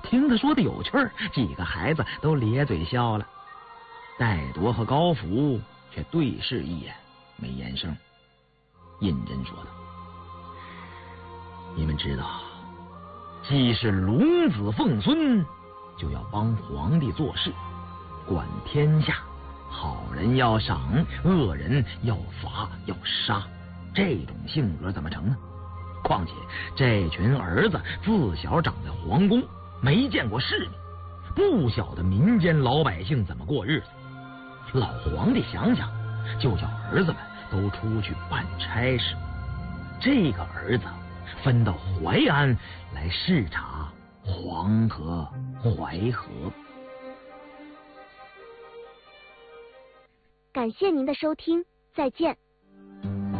听他说的有趣儿，几个孩子都咧嘴笑了。戴铎和高福却对视一眼，没言声。胤禛说道：“你们知道，既是龙子凤孙，就要帮皇帝做事，管天下，好人要赏，恶人要罚要杀，这种性格怎么成呢？况且这群儿子自小长在皇宫，没见过世面，不晓得民间老百姓怎么过日子。老皇帝想想，就叫儿子们都出去办差事。这个儿子分到淮安来视察黄河、淮河。” 感谢您的收听，再见。